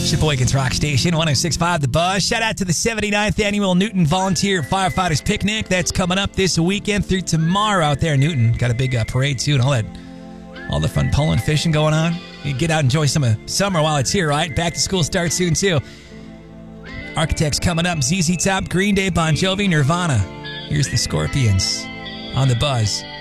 Sheboygan's Rock Station, 106.5 The Buzz. Shout out to the 79th Annual Newton Volunteer Firefighters Picnic. That's coming up this weekend through tomorrow out there in Newton. Got a big parade, too, and all the fun pulling, fishing going on. You can get out and enjoy some summer while it's here, right? Back to school starts soon, too. Architects coming up, ZZ Top, Green Day, Bon Jovi, Nirvana. Here's the Scorpions on The Buzz.